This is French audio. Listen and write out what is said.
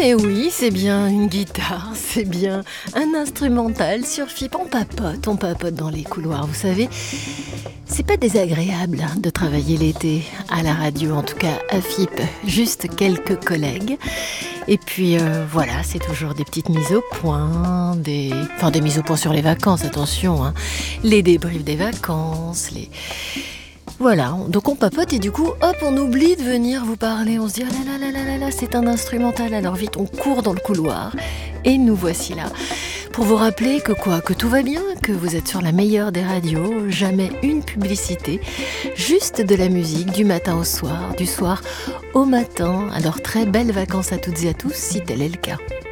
Mais oui, c'est bien une guitare, c'est bien un instrumental sur FIP. On papote dans les couloirs, vous savez. C'est pas désagréable de travailler l'été à la radio, en tout cas à FIP, juste quelques collègues. Et puis voilà, c'est toujours des petites mises au point, des mises au point sur les vacances, attention, hein. Les débriefs des vacances, Voilà, donc on papote et du coup, hop, on oublie de venir vous parler. On se dit, ah là, c'est un instrumental. Alors vite, on court dans le couloir et nous voici là. Pour vous rappeler que tout va bien, que vous êtes sur la meilleure des radios, jamais une publicité, juste de la musique du matin au soir, du soir au matin. Alors très belles vacances à toutes et à tous, si tel est le cas.